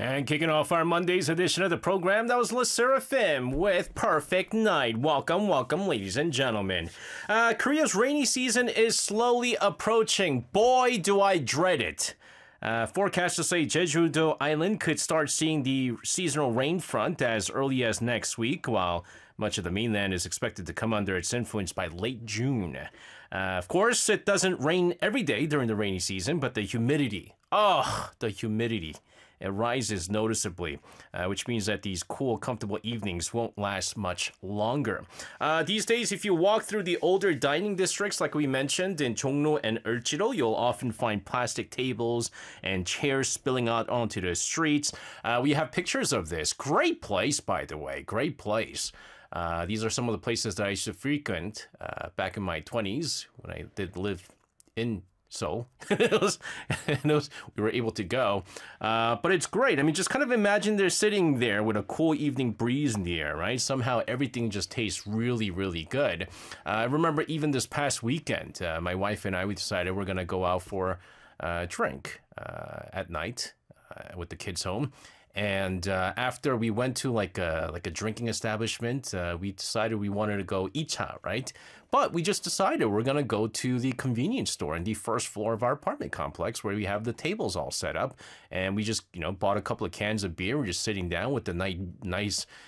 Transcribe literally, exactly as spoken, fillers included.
And kicking off our Monday's edition of the program, that was La Seraphim with Perfect Night. Welcome, welcome, ladies and gentlemen. Uh, Korea's rainy season is slowly approaching. Boy, do I dread it. Uh, forecasters say Jeju-do Island could start seeing the seasonal rain front as early as next week, while much of the mainland is expected to come under its influence by late June. Uh, of course, it doesn't rain every day during the rainy season, but the humidity, oh, the humidity, it rises noticeably, uh, which means that these cool, comfortable evenings won't last much longer. Uh, these days, if you walk through the older dining districts, like we mentioned in Jongno and Ulchiro, you'll often find plastic tables and chairs spilling out onto the streets. Uh, we have pictures of this. Great place, by the way. Great place. Uh, these are some of the places that I used to frequent uh, back in my twenties when I did live in So it was, it was, we were able to go. Uh, but it's great. I mean, just kind of imagine they're sitting there with a cool evening breeze in the air, right? Somehow everything just tastes really, really good. Uh, I remember even this past weekend, uh, my wife and I, we decided we're going to go out for a drink uh, at night uh, with the kids home. And uh, after we went to like a like a drinking establishment, uh, we decided we wanted to go icha, right? But we just decided we're gonna go to the convenience store in the first floor of our apartment complex where we have the tables all set up, and we just you know bought a couple of cans of beer. We're just sitting down with the nice, nice